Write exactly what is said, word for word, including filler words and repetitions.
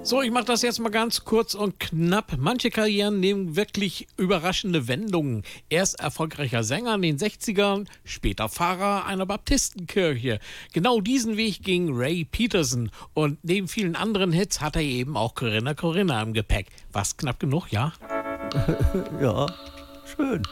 So, ich mache das jetzt mal ganz kurz und knapp. Manche Karrieren nehmen wirklich überraschende Wendungen. Erst erfolgreicher Sänger in den sechzigern, später Pfarrer einer Baptistenkirche. Genau diesen Weg ging Ray Peterson. Und neben vielen anderen Hits hat er eben auch Corinna Corinna im Gepäck. Was knapp genug, ja? Ja, schön.